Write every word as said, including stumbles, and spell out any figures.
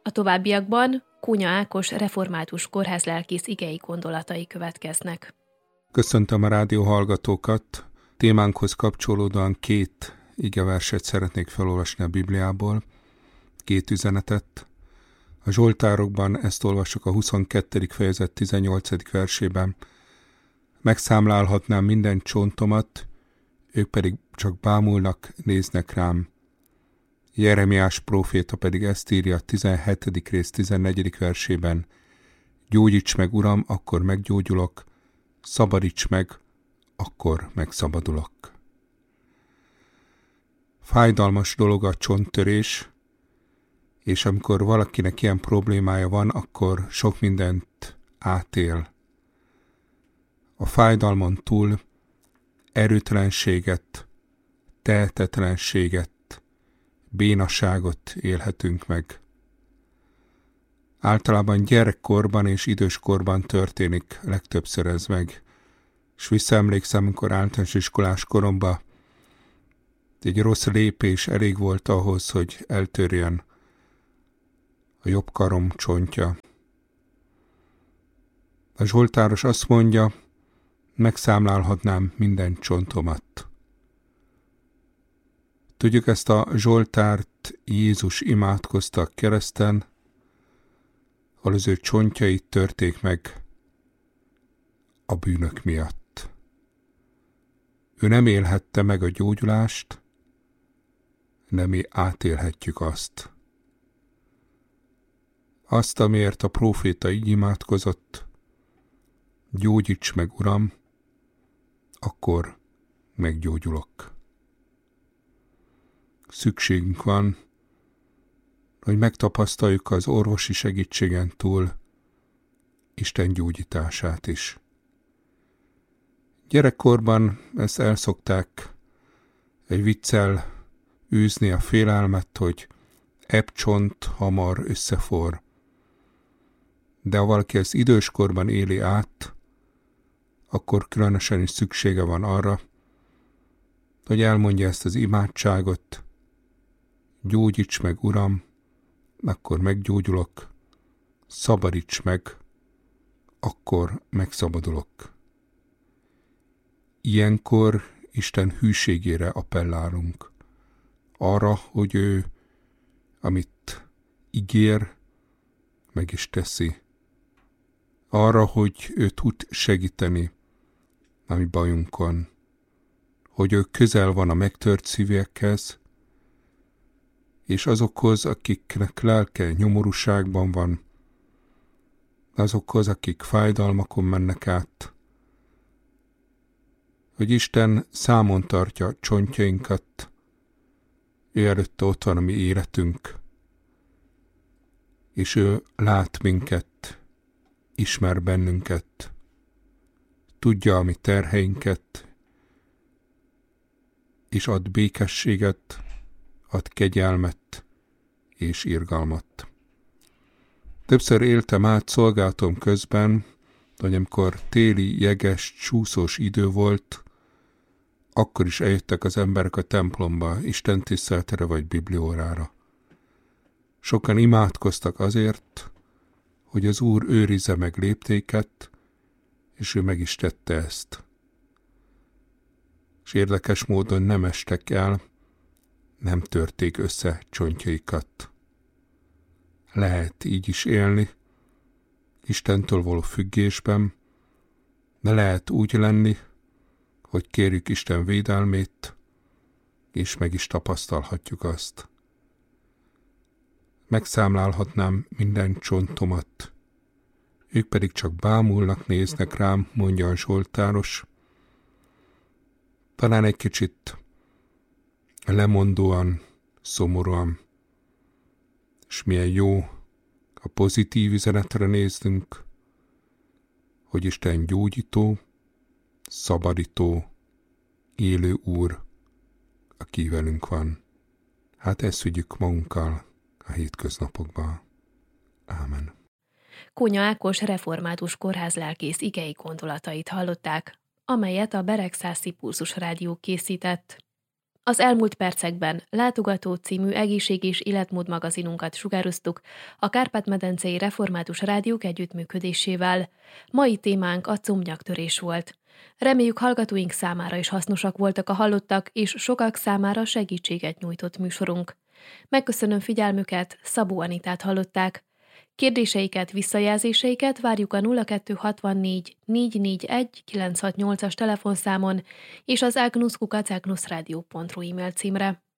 A továbbiakban Kónya Ákos református kórházlelkész igei gondolatai következnek. Köszöntöm a rádió hallgatókat. Témánkhoz kapcsolódóan két igeverset szeretnék felolvasni a Bibliából, két üzenetet. A Zsoltárokban ezt olvassuk a huszonkettedik fejezet tizennyolcadik versében. Megszámlálhatnám minden csontomat, ők pedig csak bámulnak, néznek rám. Jeremiás próféta pedig ezt írja a tizenhetedik rész tizennegyedik versében. Gyógyíts meg, Uram, akkor meggyógyulok, szabadíts meg, akkor megszabadulok. Fájdalmas dolog a csonttörés, és amikor valakinek ilyen problémája van, akkor sok mindent átél. A fájdalmon túl erőtelenséget, tehetetlenséget, bénaságot élhetünk meg. Általában gyerekkorban és időskorban történik legtöbbször ez meg. És visszaemlékszem, amikor általános iskolás koromban egy rossz lépés elég volt ahhoz, hogy eltörjön a jobb karom csontja. A Zsoltáros azt mondja, megszámlálhatnám minden csontomat. Tudjuk, ezt a Zsoltárt Jézus imádkozta a kereszten, ahol az ő csontjait törték meg a bűnök miatt. Ő nem élhette meg a gyógyulást, de mi átélhetjük azt. Azt, amiért a próféta így imádkozott, gyógyíts meg, Uram, akkor meggyógyulok. Szükségünk van, hogy megtapasztaljuk az orvosi segítségen túl Isten gyógyítását is. Gyerekkorban ezt elszokták egy viccel űzni a félelmet, hogy ebb csont hamar összefor. De ha valaki ezt időskorban éli át, akkor különösen is szüksége van arra, hogy elmondja ezt az imádságot, gyógyíts meg, Uram, akkor meggyógyulok, szabadíts meg, akkor megszabadulok. Ilyenkor Isten hűségére appellálunk, arra, hogy ő, amit ígér, meg is teszi. Arra, hogy ő tud segíteni a mi bajunkon, hogy ő közel van a megtört szívekhez, és azokhoz, akiknek lelke nyomorúságban van, azokhoz, akik fájdalmakon mennek át, hogy Isten számon tartja csontjainkat, ő előtte ott van a mi életünk, és ő lát minket, ismer bennünket, tudja a mi terheinket, és ad békességet, ad kegyelmet és irgalmat. Többször éltem át szolgálatom közben, hogy amikor téli, jeges, csúszós idő volt, akkor is eljöttek az emberek a templomba, Isten tiszteletre vagy bibliórára. Sokan imádkoztak azért, hogy az Úr őrizze meg léptéket, és ő meg is tette ezt. És érdekes módon nem estek el, nem törték össze csontjaikat. Lehet így is élni, Istentől való függésben, de lehet úgy lenni, hogy kérjük Isten védelmét, és meg is tapasztalhatjuk azt. Megszámlálhatnám minden csontomat, ők pedig csak bámulnak, néznek rám, mondja a Zsoltáros. Talán egy kicsit lemondóan, szomorúan, és milyen jó a pozitív üzenetre néznünk, hogy Isten gyógyító, szabadító, élő Úr, aki velünk van. Hát ezt vigyük magunkkal a hétköznapokban. Ámen. Kónya Ákos református kórházlelkész igei gondolatait hallották, amelyet a Beregszászi Pulzus Rádió készített. Az elmúlt percekben Látogató című egészség- és életmód magazinunkat sugároztuk a Kárpát-medencei Református Rádiók együttműködésével. Mai témánk a combnyaktörés volt. Reméljük, hallgatóink számára is hasznosak voltak a hallottak, és sokak számára segítséget nyújtott műsorunk. Megköszönöm figyelmüket, Szabó Anitát hallották. Kérdéseiket, visszajelzéseiket várjuk a nulla kettő hatvannégy négy négy egy kilenc hat nyolcas telefonszámon és az ágnusz kukac ágnuszrádió pont ru e-mail címre.